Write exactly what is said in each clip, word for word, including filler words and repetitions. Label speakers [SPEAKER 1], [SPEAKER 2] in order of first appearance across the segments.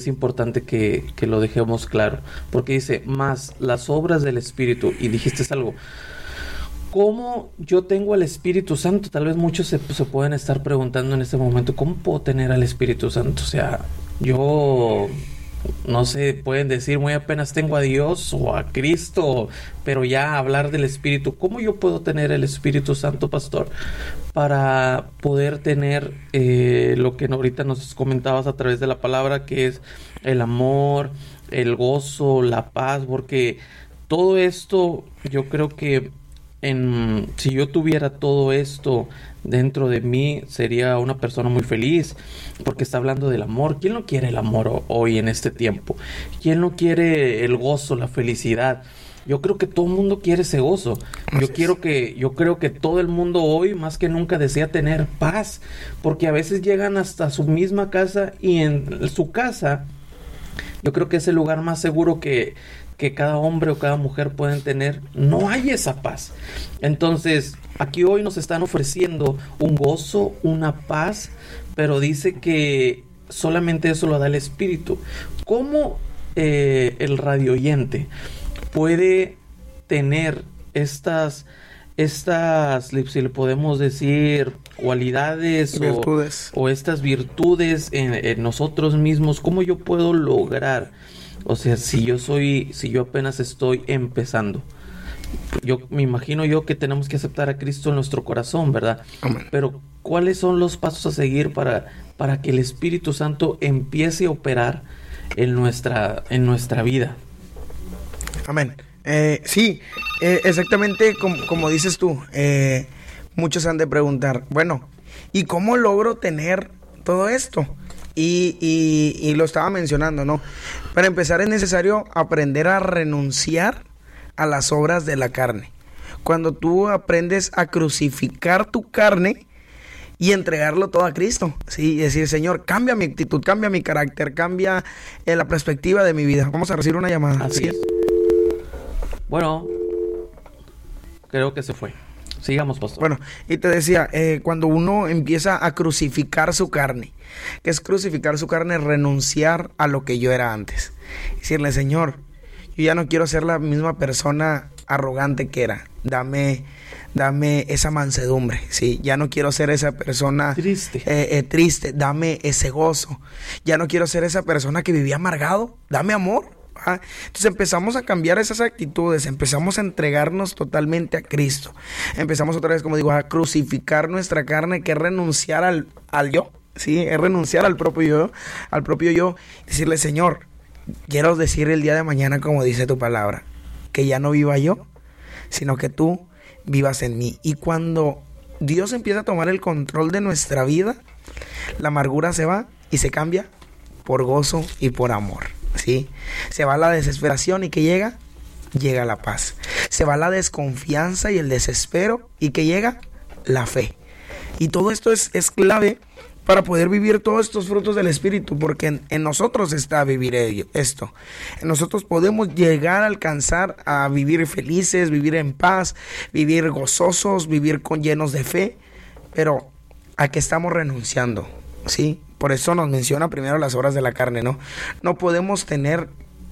[SPEAKER 1] es importante que, que lo dejemos claro, porque dice, más las obras del Espíritu, y dijiste algo, ¿cómo yo tengo al Espíritu Santo? Tal vez muchos se, se pueden estar preguntando en este momento, ¿cómo puedo tener al Espíritu Santo? O sea, yo... no sé, pueden decir muy apenas tengo a Dios o a Cristo, pero ya hablar del Espíritu, ¿cómo yo puedo tener el Espíritu Santo, pastor? Para poder tener eh, lo que ahorita nos comentabas a través de la palabra, que es el amor, el gozo, la paz, porque todo esto yo creo que en, si yo tuviera todo esto dentro de mí, sería una persona muy feliz, porque está hablando del amor. ¿Quién no quiere el amor hoy en este tiempo? ¿Quién no quiere el gozo, la felicidad? Yo creo que todo el mundo quiere ese gozo. Yo quiero que, yo creo que todo el mundo hoy más que nunca desea tener paz, porque a veces llegan hasta su misma casa, y en su casa yo creo que es el lugar más seguro que que cada hombre o cada mujer pueden tener. No hay esa paz. Entonces, aquí hoy nos están ofreciendo un gozo, una paz, pero dice que solamente eso lo da el Espíritu. ¿Cómo eh, el radioyente puede tener estas, estas, si le podemos decir, cualidades
[SPEAKER 2] virtudes.
[SPEAKER 1] O, o estas virtudes en, en nosotros mismos? ¿Cómo yo puedo lograr? O sea, si yo soy, si yo apenas estoy empezando, yo me imagino yo que tenemos que aceptar a Cristo en nuestro corazón, ¿verdad?
[SPEAKER 2] Amén.
[SPEAKER 1] Pero ¿cuáles son los pasos a seguir para, para que el Espíritu Santo empiece a operar en nuestra, en nuestra vida?
[SPEAKER 2] Amén. Eh, sí, eh, exactamente como, como dices tú. Eh, muchos han de preguntar, bueno, ¿y cómo logro tener todo esto? Y, y, y lo estaba mencionando, ¿no? Para empezar es necesario aprender a renunciar a las obras de la carne. Cuando tú aprendes a crucificar tu carne y entregarlo todo a Cristo, ¿sí? Y decir, Señor, cambia mi actitud, cambia mi carácter, cambia eh, la perspectiva de mi vida. Vamos a recibir una llamada.
[SPEAKER 1] Así
[SPEAKER 2] ¿sí?
[SPEAKER 1] es. Bueno, creo que se fue. Sigamos, pastor.
[SPEAKER 2] Bueno, y te decía, eh, cuando uno empieza a crucificar su carne, que es crucificar su carne, renunciar a lo que yo era antes. Decirle, Señor, yo ya no quiero ser la misma persona arrogante que era. Dame, dame esa mansedumbre, ¿sí? Ya no quiero ser esa persona
[SPEAKER 1] triste.
[SPEAKER 2] Eh, eh, triste, dame ese gozo. Ya no quiero ser esa persona que vivía amargado, dame amor. ¿Ah? Entonces empezamos a cambiar esas actitudes, empezamos a entregarnos totalmente a Cristo, empezamos otra vez, como digo, a crucificar nuestra carne, que es renunciar al, al yo, ¿sí? Es renunciar al propio yo, al propio yo, decirle, Señor, quiero decir el día de mañana, como dice tu palabra, que ya no viva yo, sino que tú vivas en mí. Y cuando Dios empieza a tomar el control de nuestra vida, la amargura se va y se cambia por gozo y por amor. ¿Sí? Se va la desesperación y que llega, llega la paz. Se va la desconfianza y el desespero y que llega la fe. Y todo esto es, es clave para poder vivir todos estos frutos del Espíritu, porque en, en nosotros está vivir ello, esto. En nosotros podemos llegar a alcanzar a vivir felices, vivir en paz, vivir gozosos, vivir con llenos de fe, pero ¿a qué estamos renunciando? ¿Sí? Por eso nos menciona primero las obras de la carne, ¿no? No podemos tener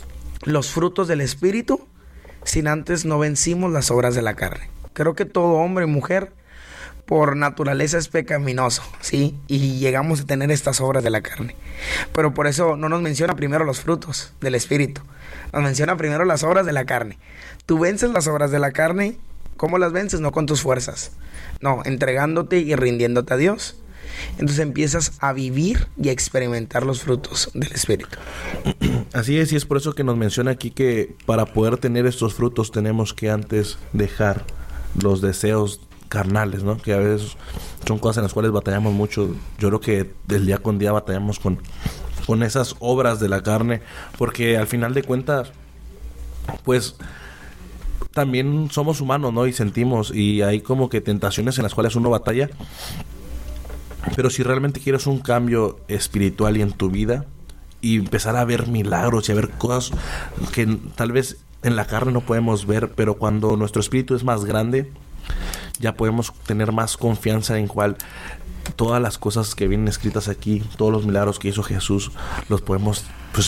[SPEAKER 2] los frutos del Espíritu sin antes no vencimos las obras de la carne. Creo que todo hombre y mujer por naturaleza es pecaminoso, ¿sí? Y llegamos a tener estas obras de la carne. Pero por eso no nos menciona primero los frutos del Espíritu. Nos menciona primero las obras de la carne. Tú vences las obras de la carne. ¿Cómo las vences? No con tus fuerzas. No, entregándote y rindiéndote a Dios. Entonces empiezas a vivir y a experimentar los frutos del Espíritu.
[SPEAKER 3] Así es, y es por eso que nos menciona aquí que para poder tener estos frutos tenemos que antes dejar los deseos carnales, ¿no? Que a veces son cosas en las cuales batallamos mucho. Yo creo que del día con día batallamos con, con esas obras de la carne, porque al final de cuentas, pues también somos humanos, ¿no? Y sentimos, y hay como que tentaciones en las cuales uno batalla. Pero si realmente quieres un cambio espiritual y en tu vida, y empezar a ver milagros y a ver cosas que tal vez en la carne no podemos ver, pero cuando nuestro espíritu es más grande, ya podemos tener más confianza en cual todas las cosas que vienen escritas aquí, todos los milagros que hizo Jesús, los podemos